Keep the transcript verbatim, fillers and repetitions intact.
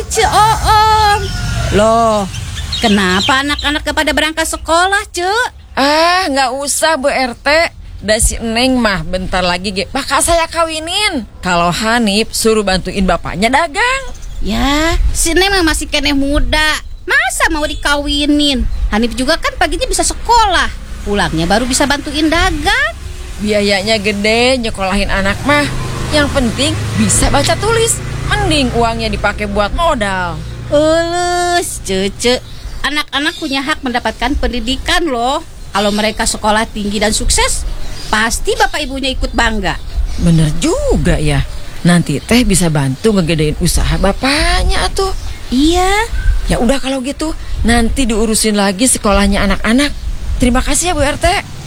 Oom. Loh, kenapa anak-anak kepada berangkat sekolah, Cek? Ah, nggak usah Bu R T. Da si Neng mah bentar lagi ge bakal saya kawinin. Kalau Hanif suruh bantuin bapaknya dagang. Ya, si Neng mah masih keneh muda. Masa mau dikawinin? Hanif juga kan paginya bisa sekolah. Pulangnya baru bisa bantuin dagang. Biayanya gede nyekolahin anak mah. Yang penting bisa baca tulis. Mending uangnya dipakai buat modal. Ulus, Cece. Anak-anak punya hak mendapatkan pendidikan loh. Kalau mereka sekolah tinggi dan sukses, pasti bapak ibunya ikut bangga. Bener juga ya. Nanti teh bisa bantu ngegedein usaha bapaknya tuh. Iya. Ya udah kalau gitu, nanti diurusin lagi sekolahnya anak-anak. Terima kasih ya Bu R T.